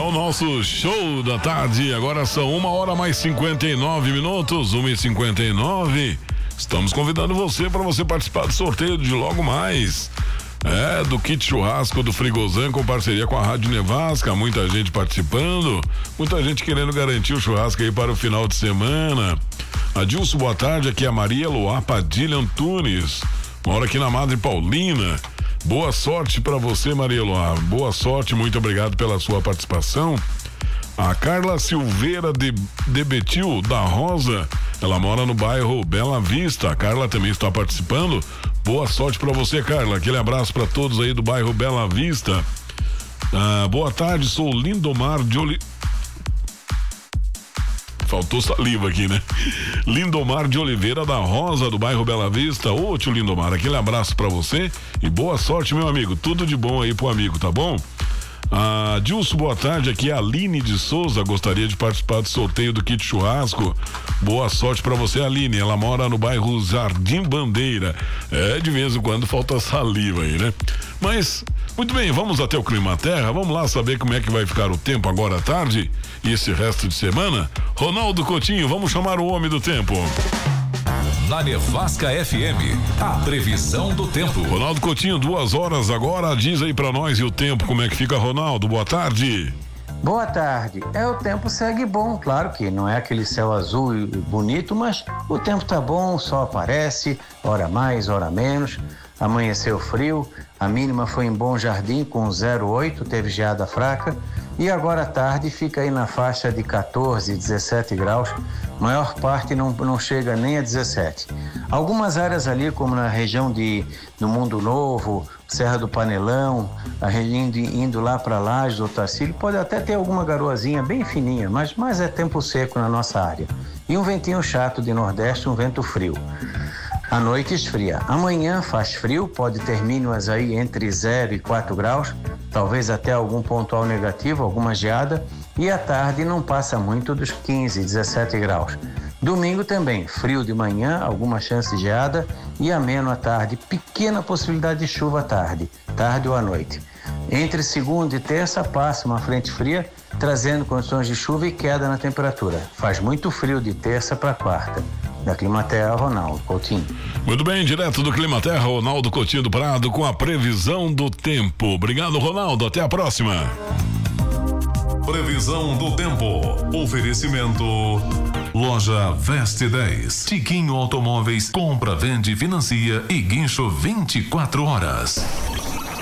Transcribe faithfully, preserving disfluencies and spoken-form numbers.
o nosso show da tarde. Agora são uma hora mais cinquenta e nove minutos, uma e cinquenta e nove. Estamos convidando você para você participar do sorteio de logo mais. É, do kit churrasco do Frigozan com parceria com a Rádio Nevasca. Muita gente participando, muita gente querendo garantir o churrasco aí para o final de semana. Adilson, boa tarde. Aqui é a Maria Luá Padilha Antunes. Mora aqui na Madre Paulina. Boa sorte para você, Maria Luá. Boa sorte, muito obrigado pela sua participação. A Carla Silveira de, de Betil, da Rosa, ela mora no bairro Bela Vista. A Carla também está participando. Boa sorte para você, Carla. Aquele abraço para todos aí do bairro Bela Vista. Ah, boa tarde, sou Lindomar de Oliveira. Faltou saliva aqui, né? Lindomar de Oliveira da Rosa, do bairro Bela Vista. Ô, tio Lindomar, aquele abraço pra você e boa sorte, meu amigo. Tudo de bom aí pro amigo, tá bom? Ah, Dilson, boa tarde. Aqui é a Aline de Souza. Gostaria de participar do sorteio do kit churrasco. Boa sorte pra você, Aline. Ela mora no bairro Jardim Bandeira. É, de vez em quando falta saliva aí, né? Mas, muito bem, vamos até o Clima Terra. Vamos lá saber como é que vai ficar o tempo agora à tarde e esse resto de semana. Ronaldo Coutinho, vamos chamar o homem do tempo. Na Nevasca F M, a previsão do tempo. Ronaldo Coutinho, duas horas agora, diz aí pra nós e o tempo, como é que fica, Ronaldo? Boa tarde. Boa tarde. É, o tempo segue bom, claro que não é aquele céu azul e bonito, mas o tempo tá bom, o sol aparece, hora mais, hora menos. Amanheceu frio, a mínima foi em Bom Jardim com zero vírgula oito, teve geada fraca, e agora à tarde fica aí na faixa de quatorze, dezessete graus, maior parte não, não chega nem a dezessete. Algumas áreas ali, como na região de, do Mundo Novo, Serra do Panelão, a região de, indo lá para Lages, Otacílio, pode até ter alguma garoazinha bem fininha, mas, mas é tempo seco na nossa área. E um ventinho chato de nordeste, um vento frio. À noite esfria. Amanhã faz frio, pode ter mínimas aí entre zero e quatro graus, talvez até algum pontual negativo, alguma geada, e à tarde não passa muito dos quinze, dezessete graus. Domingo também, frio de manhã, alguma chance de geada e ameno à tarde, pequena possibilidade de chuva à tarde, tarde ou à noite. Entre segunda e terça passa uma frente fria, trazendo condições de chuva e queda na temperatura. Faz muito frio de terça para quarta. Da Climaterra, Ronaldo Coutinho. Muito bem, direto do Climaterra, Ronaldo Coutinho do Prado com a previsão do tempo. Obrigado, Ronaldo. Até a próxima. Previsão do tempo. Oferecimento. Loja Veste dez. Tiquinho Automóveis. Compra, vende, financia e guincho vinte e quatro horas.